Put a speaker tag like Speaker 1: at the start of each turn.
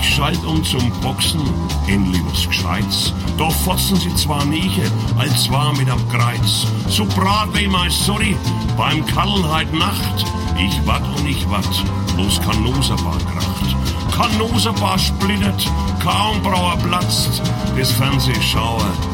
Speaker 1: Ich schalt zum Boxen in was Gescheites. Da fotzen sie zwar nicht, als war mit am Kreuz. So brat wie mein Sorry beim Kallen heut Nacht. Ich watt und ich watt, bloß Kanoserbar kracht. Kanoserbar splittert, kaum Brauer platzt. Das Fernsehschauer